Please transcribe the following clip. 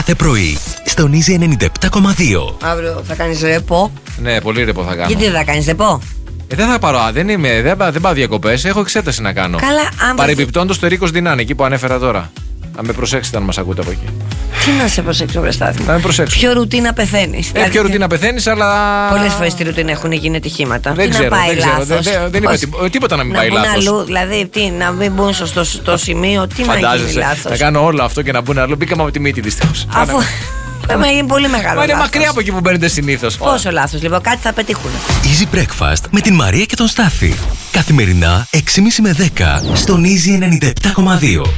κάθε πρωί στον Easy 97,2. Αύριο θα κάνεις ρεπό. Ναι, πολύ ρεπό θα κάνω. Γιατί δεν θα κάνεις ρεπό? Δεν θα πάρω, δεν πάω διακοπές, έχω εξέταση να κάνω. Καλά, Παρεμπιπτόντως το Ερίκος Δινάνε, εκεί που ανέφερα τώρα. Να με προσέξετε αν μας ακούτε από εκεί. Τι να σε προσέξω, βρε Στάθη? Να με προσέξω. Ποιο ρουτίνα πεθαίνεις? Ποιο ρουτίνα πεθαίνεις, αλλά. Πολλές φορές στη ρουτίνα έχουν γίνει ατυχήματα. Δεν ξέρω. Δεν είπε τίποτα να μην πάει λάθος. Αλλού, δηλαδή, να μην μπουν στο σημείο, τι να γίνει λάθος. Να κάνω όλο αυτό και να μπουν αλλού. Μπήκαμε από τη μύτη δυστυχώς. Αφού. Πρέπει να γίνει πολύ μεγάλο. Μα είναι μακριά από εκεί που μπαίνετε συνήθως. Πόσο λάθος, λοιπόν, κάτι θα πετύχουν. Easy Breakfast με την Μαρία και τον Στάθη. Καθημερινά 6.30 με 10 στον Easy 97,2.